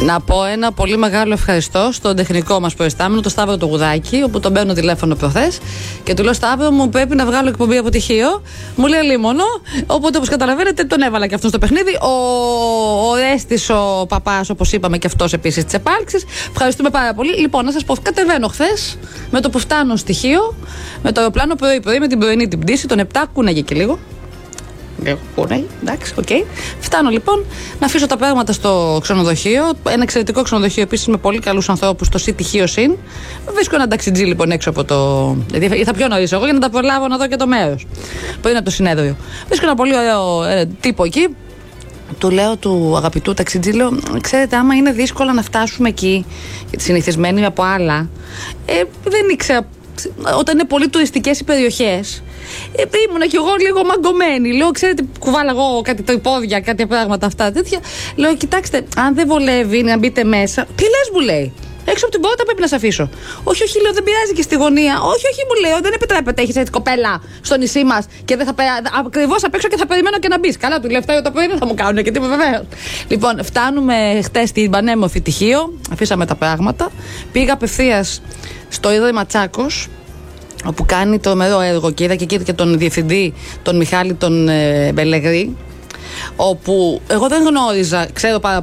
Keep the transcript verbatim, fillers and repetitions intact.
Να πω ένα πολύ μεγάλο ευχαριστώ στον τεχνικό μας προϊστάμενο, τον Σταύρο το Γουδάκη, όπου τον παίρνω τηλέφωνο προχθές και του λέω: Σταύρο, μου πρέπει να βγάλω εκπομπή από τυχείο. Μου λέει λίμωνο. Οπότε, όπως καταλαβαίνετε, τον έβαλα και αυτό στο παιχνίδι. Ο, ο Ρέστης, ο παπάς, όπως είπαμε, και αυτός επίσης της επάλξης. Ευχαριστούμε πάρα πολύ. Λοιπόν, να σας πω, κατεβαίνω χθες με το που φτάνω στοιχείο, με το αεροπλάνο πρωί-πρωί, με την πρωινή την πτήση, τον επτά, κούναγε και λίγο. Ναι, εντάξει, οκ. Okay. Φτάνω λοιπόν να αφήσω τα πράγματα στο ξενοδοχείο. Ένα εξαιρετικό ξενοδοχείο επίσης με πολύ καλούς ανθρώπους, το City Hiosin. Βρίσκω ένα ταξιτζί λοιπόν έξω από το. Δηλαδή ήρθα πιο νωρίς εγώ για να τα προλάβω να δω και το μέρος. Πριν από το συνέδριο. Βρίσκω ένα πολύ ωραίο ε, τύπο εκεί. Του λέω του αγαπητού ταξιτζί, λέω: ξέρετε, άμα είναι δύσκολο να φτάσουμε εκεί, συνηθισμένοι από άλλα, ε, δεν ήξερα. Όταν είναι πολύ τουριστικές οι περιοχές, ε, ήμουνα κι εγώ λίγο μαγκωμένη. Λέω: ξέρετε, κουβάλα εγώ κάτι τρυπόδια, κάτι πράγματα αυτά τέτοια. Λέω: κοιτάξτε, αν δεν βολεύει να μπείτε μέσα. Τι λες, μου λέει. Έξω από την πόρτα πρέπει να σε αφήσω. Όχι, όχι, λέω, δεν πειράζει και στη γωνία. Όχι, όχι, μου λέω, δεν επιτρέπεται. Έχεις έτσι κοπέλα στο νησί μας και δεν θα πέρα. Ακριβώς απ' έξω και θα περιμένω και να μπει. Καλά, του λέω: φτάνει το πρωί, δεν θα μου κάνουν και τίποτα, βεβαίως. Λοιπόν, φτάνουμε χτες στην πανέμορφη Τυχείο. Αφήσαμε τα πράγματα. Πήγα απευθείας στο Ίδρυμα Τσάκος, όπου κάνει τρομερό έργο και είδα και εκεί και τον διευθυντή, τον Μιχάλη τον ε, Μπελεγρή, όπου εγώ δεν γνώριζα, ξέρω πάρα